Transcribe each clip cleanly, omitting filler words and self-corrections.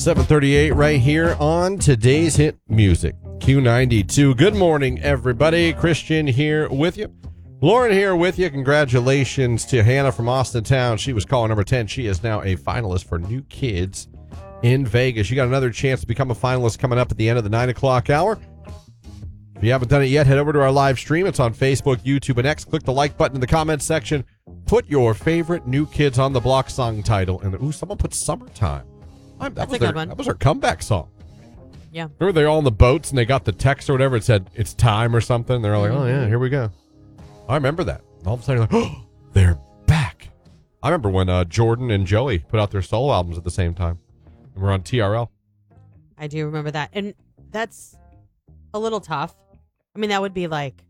7:38 right here on today's hit music, Q92. Good morning, everybody. Christian here with you. Lauren here with you. Congratulations to Hannah from Austintown. She was caller number 10. She is now a finalist for New Kids in Vegas. You got another chance to become a finalist coming up at the end of the 9 o'clock hour. If you haven't done it yet, head over to our live stream. It's on Facebook, YouTube, and X. Click the like button in the comments section. Put your favorite New Kids on the Block song title. And someone put Summertime. That's a good one. That was our comeback song. Yeah. Remember they all on the boats and they got the text or whatever. It said, it's time or something. They're all like, oh, yeah, here we go. I remember that. All of a sudden, you're like, oh, they're back. I remember when Jordan and Joey put out their solo albums at the same time. And we're on TRL. I do remember that. And that's a little tough. I mean, that would be like,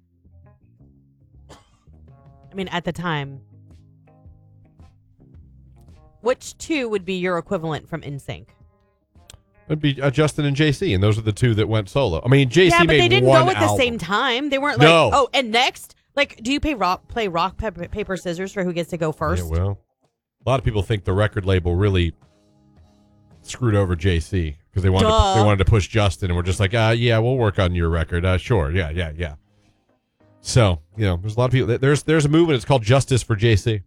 at the time, which two would be your equivalent from NSYNC? It'd be Justin and JC, and those are the two that went solo. I mean, JC yeah, but made they didn't one go at album. the same time. They weren't No. like, oh, and next, like, do you play rock, paper, scissors for who gets to go first? Yeah, well, a lot of people think the record label really screwed over JC because they wanted to push Justin, and we're just like, yeah, we'll work on your record. Sure, yeah. So, there's a lot of people. There's a movement. It's called Justice for JC.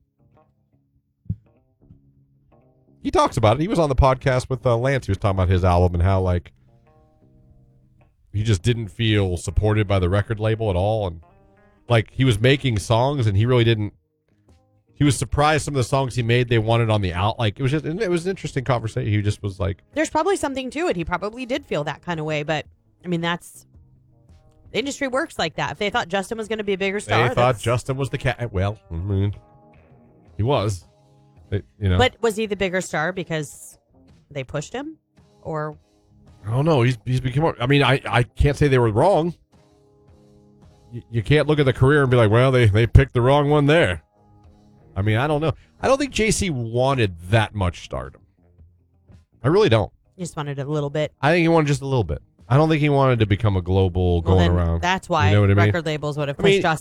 He talks about it. He was on the podcast with Lance. He was talking about his album and how, like, he just didn't feel supported by the record label at all. And, like, he was making songs and he really didn't. He was surprised some of the songs he made, they wanted on the out. Like, it was an interesting conversation. He just was like. There's probably something to it. He probably did feel that kind of way. But, that's. The industry works like that. If they thought Justin was going to be a bigger star. They thought Justin was the cat. Well, he was. But was he the bigger star because they pushed him, or? I don't know. He's become. I can't say they were wrong. You can't look at the career and be like, well, they picked the wrong one there. I don't know. I don't think JC wanted that much stardom. I really don't. He just wanted a little bit. I think he wanted just a little bit. I don't think he wanted to become a global going around. That's why record labels would have pushed Justin.